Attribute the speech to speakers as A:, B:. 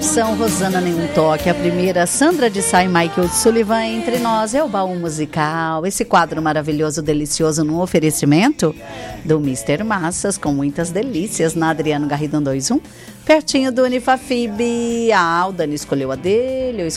A: São Rosana Nenhum Toque, a primeira Sandra de Sá e Michael Sullivan entre nós, é o baú musical, esse quadro maravilhoso, delicioso, no oferecimento do Mr. Massas, com muitas delícias, na Adriano Garrido 121, pertinho do Unifafib. O Dani escolheu a dele, eu